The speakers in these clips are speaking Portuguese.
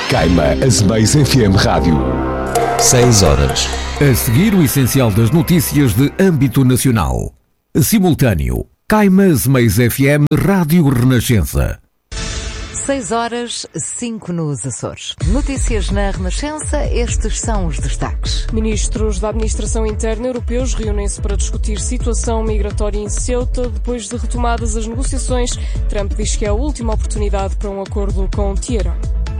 Caima Azemais FM Rádio. 6 horas. A seguir o essencial das notícias de âmbito nacional. Simultâneo. Caima Azemais FM Rádio Renascença. 6 horas, 5 nos Açores. Notícias na Renascença, estes são os destaques. Ministros da Administração Interna europeus reúnem-se para discutir situação migratória em Ceuta. Depois de retomadas as negociações, Trump diz que é a última oportunidade para um acordo com Teherão.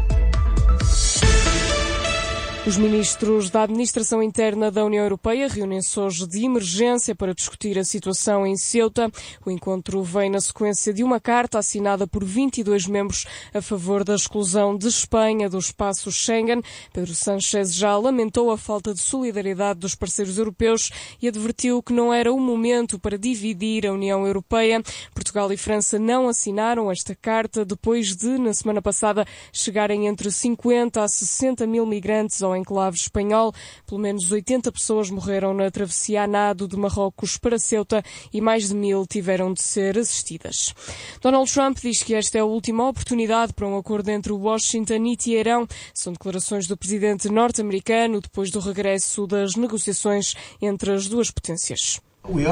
Os ministros da Administração Interna da União Europeia reúnem-se hoje de emergência para discutir a situação em Ceuta. O encontro vem na sequência de uma carta assinada por 22 membros a favor da exclusão de Espanha do espaço Schengen. Pedro Sánchez já lamentou a falta de solidariedade dos parceiros europeus e advertiu que não era o momento para dividir a União Europeia. Portugal e França não assinaram esta carta depois de, na semana passada, chegarem entre 50 a 60 mil migrantes ao enclave espanhol. Pelo menos 80 pessoas morreram na travessia a nado de Marrocos para Ceuta e mais de 1000 tiveram de ser assistidas. Donald Trump diz que esta é a última oportunidade para um acordo entre Washington e Teherão. São declarações do presidente norte-americano depois do regresso das negociações entre as duas potências.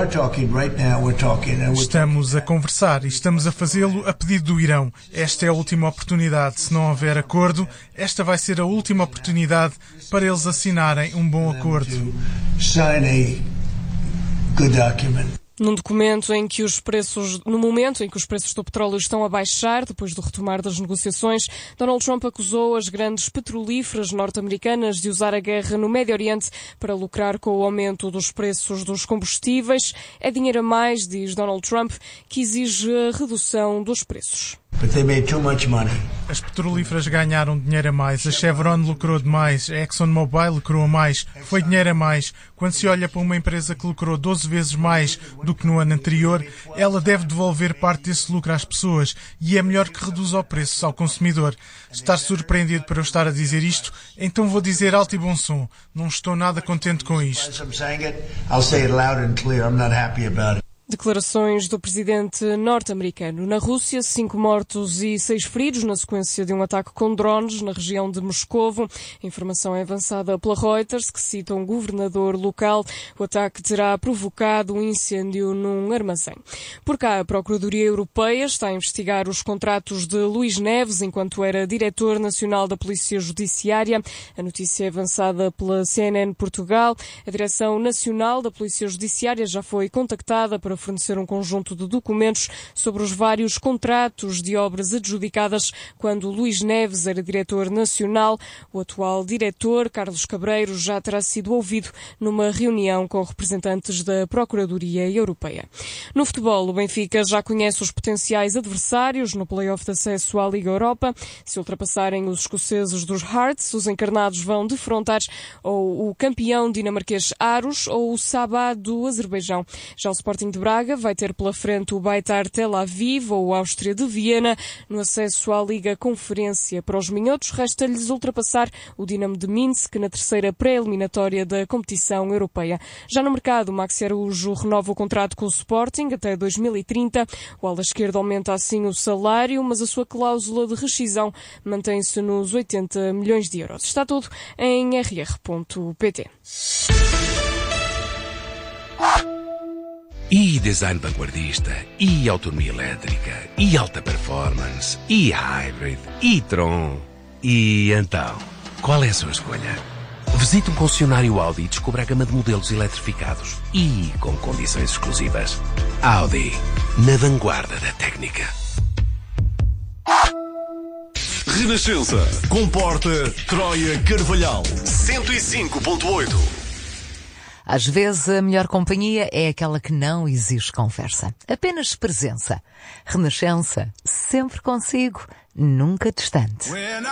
Estamos a conversar e estamos a fazê-lo a pedido do Irão. Esta é a última oportunidade. Se não houver acordo, esta vai ser a última oportunidade para eles assinarem um bom acordo. No momento em que os preços do petróleo estão a baixar, depois do retomar das negociações, Donald Trump acusou as grandes petrolíferas norte-americanas de usar a guerra no Médio Oriente para lucrar com o aumento dos preços dos combustíveis. É dinheiro a mais, diz Donald Trump, que exige a redução dos preços. As petrolíferas ganharam dinheiro a mais, a Chevron lucrou demais, a ExxonMobil lucrou a mais, foi dinheiro a mais. Quando se olha para uma empresa que lucrou 12 vezes mais do que no ano anterior, ela deve devolver parte desse lucro às pessoas e é melhor que reduza o preço ao consumidor. Estar surpreendido para eu estar a dizer isto, então vou dizer alto e bom som. Não estou nada contente com isto. Declarações do presidente norte-americano. Na Rússia, 5 mortos e 6 feridos na sequência de um ataque com drones na região de Moscovo. A informação é avançada pela Reuters, que cita um governador local. O ataque terá provocado um incêndio num armazém. Por cá, a Procuradoria Europeia está a investigar os contratos de Luís Neves enquanto era diretor nacional da Polícia Judiciária. A notícia é avançada pela CNN Portugal. A Direção Nacional da Polícia Judiciária já foi contactada para fornecer um conjunto de documentos sobre os vários contratos de obras adjudicadas quando Luís Neves era diretor nacional. O atual diretor, Carlos Cabreiro, já terá sido ouvido numa reunião com representantes da Procuradoria Europeia. No futebol, o Benfica já conhece os potenciais adversários no play-off de acesso à Liga Europa. Se ultrapassarem os escoceses dos Hearts, os encarnados vão defrontar ou o campeão dinamarquês Aros ou o Sabah do Azerbaijão. Já o Sporting de Braga vai ter pela frente o Beitar Tel Aviv ou o Áustria de Viena. No acesso à Liga Conferência para os minhotos, resta-lhes ultrapassar o Dinamo de Minsk na terceira pré-eliminatória da competição europeia. Já no mercado, o Maxi Araújo renova o contrato com o Sporting até 2030. O ala esquerdo aumenta assim o salário, mas a sua cláusula de rescisão mantém-se nos 80 milhões de euros. Está tudo em rr.pt. E design vanguardista, e autonomia elétrica, e alta performance, e hybrid, e Tron. E então, qual é a sua escolha? Visite um concessionário Audi e descubra a gama de modelos eletrificados e com condições exclusivas. Audi, na vanguarda da técnica. Renascença. Comporta Troia Carvalhal. 105.8. Às vezes a melhor companhia é aquela que não exige conversa, apenas presença. Renascença, sempre consigo, nunca distante.